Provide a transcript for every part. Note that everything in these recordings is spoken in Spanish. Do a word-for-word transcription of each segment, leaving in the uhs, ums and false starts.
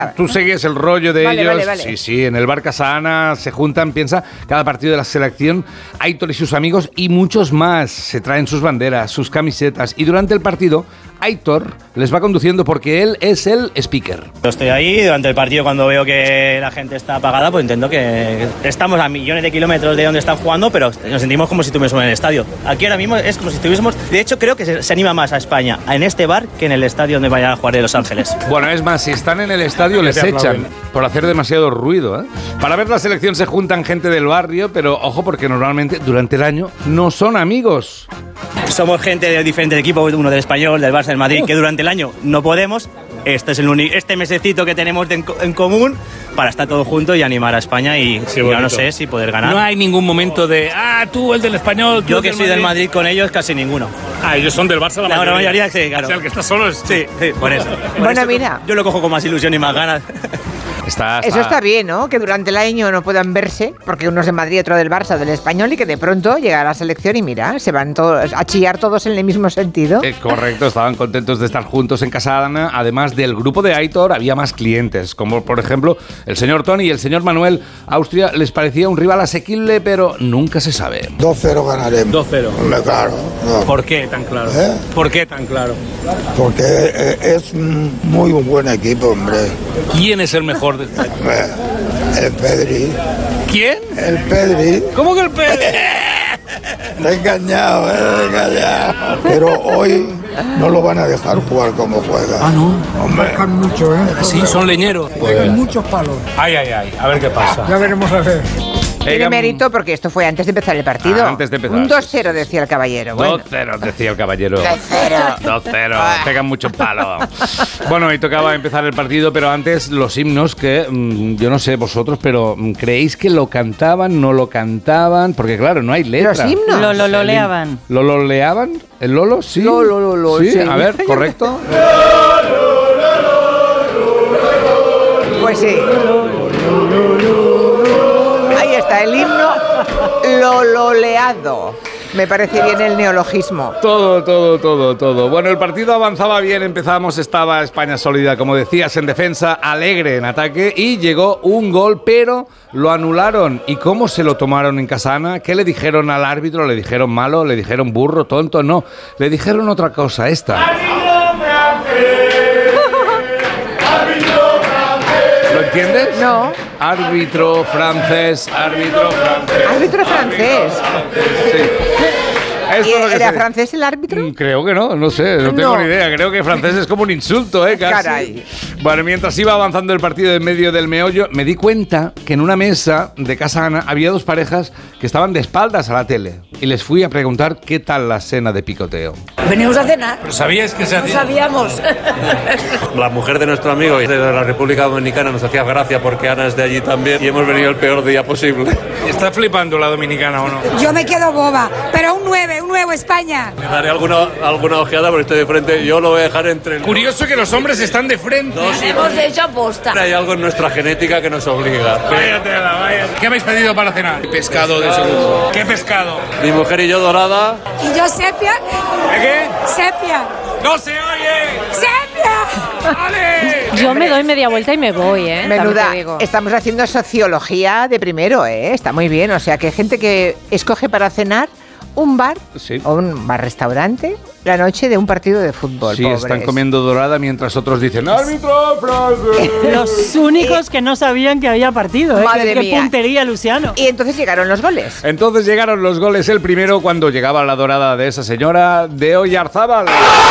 Tú segues el rollo de vale, ellos. Vale, vale. Sí, sí, en el bar Casana se juntan, piensa, cada partido de la selección, Aitor y sus amigos y muchos más. Se traen sus banderas, sus camisetas y durante el partido Aitor les va conduciendo porque él es el speaker. Yo estoy ahí durante el partido cuando veo que la gente está apagada, pues intento que estamos a millones de kilómetros de donde están jugando, pero nos sentimos como si estuviésemos en el estadio. Aquí ahora mismo es como si estuviésemos, de hecho creo que se, se anima más a España en este bar que en el estadio donde vayan a jugar de Los Ángeles. Bueno, es más, si están en el estadio les echan por hacer demasiado ruido, ¿eh? Para ver la selección se juntan gente del barrio, pero ojo porque normalmente durante el año no son amigos. Somos gente de diferentes equipos, uno del Español, del Barça, del Madrid, que durante el año no podemos. Este es el único, este mesecito que tenemos de en, en común para estar todos juntos y animar a España y sí, yo no sé si poder ganar. No hay ningún momento de, ah, tú el del Español, tú yo el que del soy Madrid. del Madrid con ellos casi ninguno. Ah, ellos son del Barça la, la mayoría. mayoría sí, claro. O sea, el que está solo es... Sí, sí, por eso. Por bueno, eso mira. Yo lo cojo con más ilusión y más ganas. Está, está. Eso está bien, ¿no? Que durante el año no puedan verse, porque uno es de Madrid, otro del Barça o del Español, y que de pronto llega a la selección y mira, se van todos a chillar todos en el mismo sentido. Eh, correcto, estaban contentos de estar juntos en Casana. Además del grupo de Aitor, había más clientes, como por ejemplo el señor Tony y el señor Manuel. Austria les parecía un rival asequible, pero nunca se sabe. dos cero ganaremos. dos cero. Hombre, claro. No. ¿Por qué tan claro? ¿Eh? ¿Por qué tan claro? Porque eh, es un muy buen equipo, hombre. ¿Quién es el mejor de este? El Pedri. ¿Quién? El Pedri. ¿Cómo que el Pedri? Te he engañado, eh, te he engañado. Pero hoy no lo van a dejar jugar como juega. Ah, no. Hombre. Marcan mucho, ¿eh? Sí, son leñeros. Pegan muchos palos. Ay, ay, ay. A ver qué pasa. Ya veremos a ver. Tiene mérito porque esto fue antes de empezar el partido. Ah, antes de empezar. Un dos cero decía el caballero. Bueno. dos cero decía el caballero. dos cero. dos cero. Pegan mucho palo. Bueno, y tocaba empezar el partido, pero antes los himnos que, mmm, yo no sé vosotros, pero ¿creéis que lo cantaban, no lo cantaban? Porque claro, no hay letra. Los himnos. Lo, lo, lo leaban. ¿Lo loleaban? ¿El Lolo? Sí. Lo, lo, lo, lo, sí. sí. A ver, ¿correcto? Pues sí. Ahí está el himno lololeado. Me parece bien el neologismo. Todo, todo, todo, todo. Bueno, el partido avanzaba bien, empezamos, estaba España sólida, como decías, en defensa, alegre en ataque y llegó un gol, pero lo anularon. ¿Y cómo se lo tomaron en Casana? ¿Qué le dijeron al árbitro? ¿Le dijeron malo? ¿Le dijeron burro, tonto? No, le dijeron otra cosa, esta. ¿Lo entiendes? No. Árbitro francés, árbitro francés. Árbitro francés. Sí. Eso ¿Y es lo que ¿Era se- francés el árbitro? Mm, Creo que no, no sé, no tengo No. ni idea. Creo que francés es como un insulto, ¿eh? Casi. Caray. Bueno, mientras iba avanzando el partido en medio del meollo, me di cuenta que en una mesa de Casana había dos parejas que estaban de espaldas a la tele. Y les fui a preguntar qué tal la cena de picoteo. Venimos a cenar. ¿Pero sabíais que se No hacía? sabíamos. La mujer de nuestro amigo de la República Dominicana nos hacía gracia porque Ana es de allí también y hemos venido el peor día posible. ¿Está flipando la dominicana o no? Yo me quedo boba, pero un nueve, un nuevo España. Le daré alguna, alguna ojeada porque estoy de frente. Yo lo voy a dejar entre el... Curioso que los hombres están de frente. Dos y Hemos hecho aposta. Hay algo en nuestra genética que nos obliga. Vaya tela, vaya. ¿Qué habéis pedido para cenar? Pescado de seguro. ¿Qué pescado? Mi mujer y yo dorada. ¿Y yo sepia? ¿De qué? Sepia. ¡No se oye! ¡Sepia! ¡Vale! Yo me doy media vuelta y me voy, ¿eh? También Menuda, te digo. estamos haciendo sociología de primero, ¿eh? Está muy bien. O sea, que hay gente que escoge para cenar un bar Sí. o un bar-restaurante la noche de un partido de fútbol. Sí, pobres. están comiendo dorada mientras otros dicen ¡árbitro francés! Los únicos que no sabían que había partido, ¿eh? Madre Qué, qué mía. puntería, Luciano. Y entonces llegaron los goles. Entonces llegaron los goles. El primero cuando llegaba la dorada de esa señora de Oyarzábal.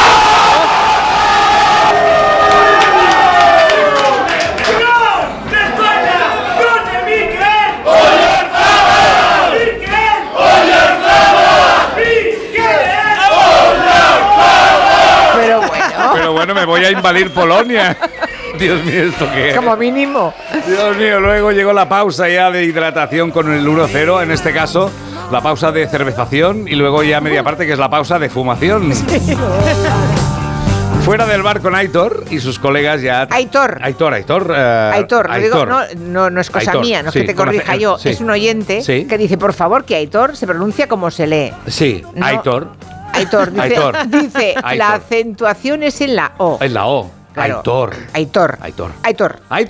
Pero bueno, Pero bueno, me voy a invadir Polonia. Dios mío, ¿esto qué es? como mínimo. Dios mío, luego llegó la pausa ya de hidratación con el uno cero, en este caso la pausa de cervezación y luego ya media parte que es la pausa de fumación. Fuera del bar con Aitor y sus colegas ya... Aitor. Aitor, Aitor. eh, Aitor, lo digo, Aitor. no, no, no es cosa Aitor, mía, no es sí, que te con corrija ace- yo, sí. es un oyente Sí. que dice, por favor, que Aitor se pronuncia como se lee. Sí, No. Aitor. Aitor, dice, Aitor. dice Aitor. la acentuación es en la O. Es la O. Claro. Aitor. Aitor. Aitor. Aitor. Aitor.